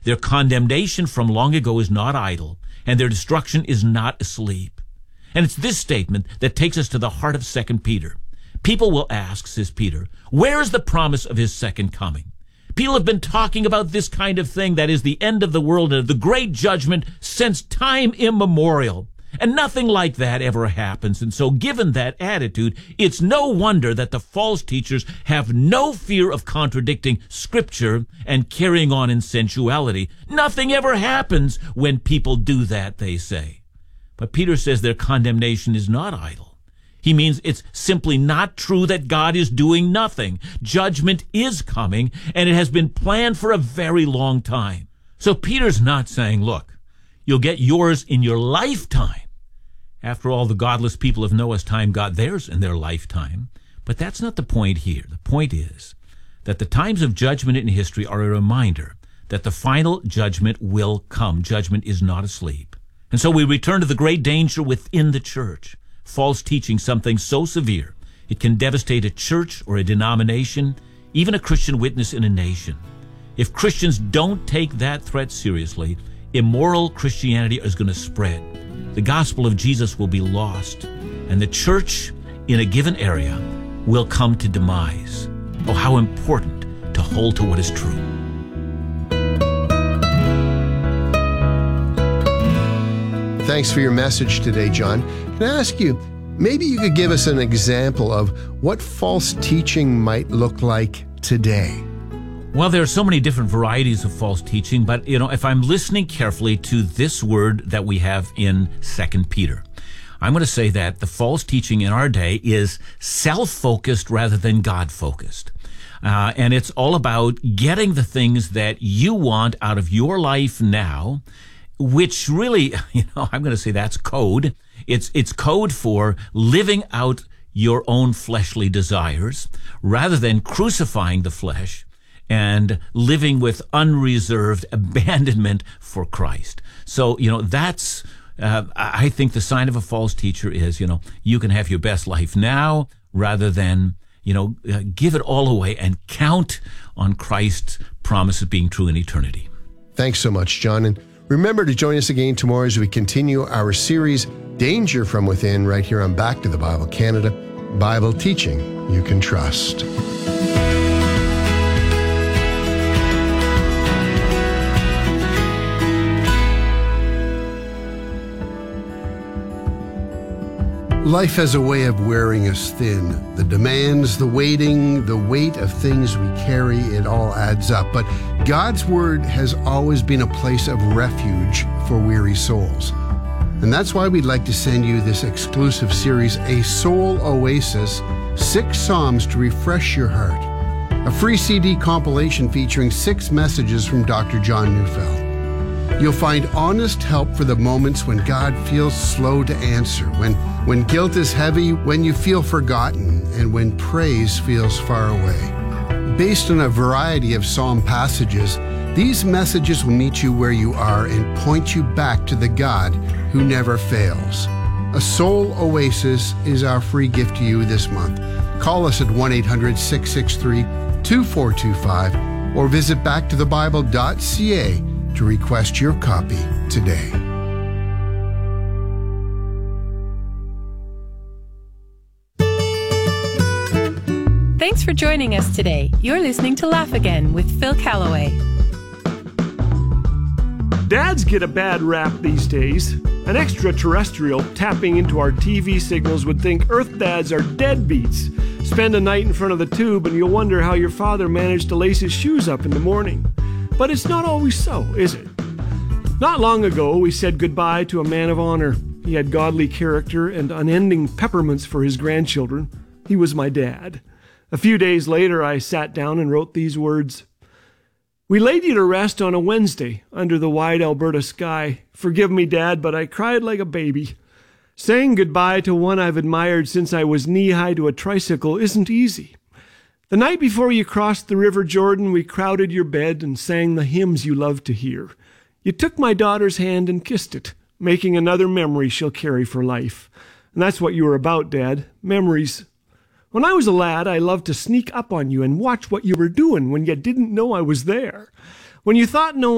Their condemnation from long ago is not idle, and their destruction is not asleep. And it's this statement that takes us to the heart of 2 Peter. People will ask, says Peter, where is the promise of his second coming? People have been talking about this kind of thing, that is the end of the world and the great judgment, since time immemorial. And nothing like that ever happens. And so given that attitude, it's no wonder that the false teachers have no fear of contradicting Scripture and carrying on in sensuality. Nothing ever happens when people do that, they say. But Peter says their condemnation is not idle. He means it's simply not true that God is doing nothing. Judgment is coming, and it has been planned for a very long time. So Peter's not saying, look, you'll get yours in your lifetime. After all, the godless people of Noah's time got theirs in their lifetime. But that's not the point here. The point is that the times of judgment in history are a reminder that the final judgment will come. Judgment is not asleep. And so we return to the great danger within the church. False teaching, something so severe, it can devastate a church or a denomination, even a Christian witness in a nation. If Christians don't take that threat seriously, immoral Christianity is going to spread. The gospel of Jesus will be lost, and the church in a given area will come to demise. Oh, how important to hold to what is true. Thanks for your message today, John. Can I ask you, maybe you could give us an example of what false teaching might look like today? Well, there are so many different varieties of false teaching, but, if I'm listening carefully to this word that we have in 2 Peter, I'm going to say that the false teaching in our day is self-focused rather than God-focused. And it's all about getting the things that you want out of your life now, which really, I'm going to say that's code. It's code for living out your own fleshly desires rather than crucifying the flesh and living with unreserved abandonment for Christ. So, that's, I think the sign of a false teacher is, you can have your best life now rather than, give it all away and count on Christ's promise of being true in eternity. Thanks so much, John. And remember to join us again tomorrow as we continue our series, Danger from Within, right here on Back to the Bible Canada, Bible teaching you can trust. Life has a way of wearing us thin. The demands, the waiting, the weight of things we carry, it all adds up. But God's Word has always been a place of refuge for weary souls. And that's why we'd like to send you this exclusive series, A Soul Oasis, 6 Psalms to Refresh Your Heart. A free CD compilation featuring 6 messages from Dr. John Neufeld. You'll find honest help for the moments when God feels slow to answer, when guilt is heavy, when you feel forgotten, and when praise feels far away. Based on a variety of psalm passages, these messages will meet you where you are and point you back to the God who never fails. A Soul Oasis is our free gift to you this month. Call us at 1-800-663-2425 or visit backtothebible.ca to request your copy today. Thanks for joining us today. You're listening to Laugh Again with Phil Callaway. Dads get a bad rap these days. An extraterrestrial tapping into our TV signals would think Earth dads are deadbeats. Spend a night in front of the tube and you'll wonder how your father managed to lace his shoes up in the morning. But it's not always so, is it? Not long ago, we said goodbye to a man of honor. He had godly character and unending peppermints for his grandchildren. He was my dad. A few days later, I sat down and wrote these words. We laid you to rest on a Wednesday under the wide Alberta sky. Forgive me, Dad, but I cried like a baby. Saying goodbye to one I've admired since I was knee-high to a tricycle isn't easy. The night before you crossed the River Jordan, we crowded your bed and sang the hymns you loved to hear. You took my daughter's hand and kissed it, making another memory she'll carry for life. And that's what you were about, Dad, memories. When I was a lad, I loved to sneak up on you and watch what you were doing when you didn't know I was there. When you thought no